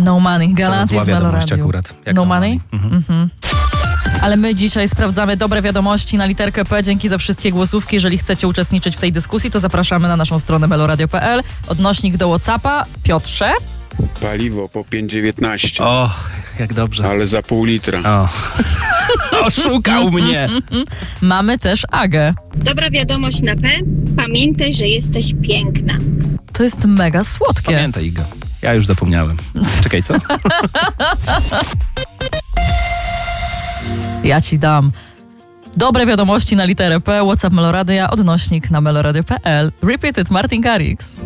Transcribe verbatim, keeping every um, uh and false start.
No Money, Galantis zła wiadomość Meloradiu. akurat. Jak No no Money? money? Mhm. Mhm. Ale my dzisiaj sprawdzamy dobre wiadomości na literkę P. Dzięki za wszystkie głosówki. Jeżeli chcecie uczestniczyć w tej dyskusji, to zapraszamy na naszą stronę meloradio kropka p l. Odnośnik do WhatsAppa. Piotrze? Paliwo po pięć dziewiętnaście, O, jak dobrze. ale za pół litra. O. Oszukał mnie. Mamy też Agę. Dobra wiadomość na P. Pamiętaj, że jesteś piękna. To jest mega słodkie. Pamiętaj, Iga. Ja już zapomniałem. Czekaj, co? Ja ci dam. Dobre wiadomości na literę P. WhatsApp Meloradia, odnośnik na meloradio kropka p l. Repeated, Martin Garrix.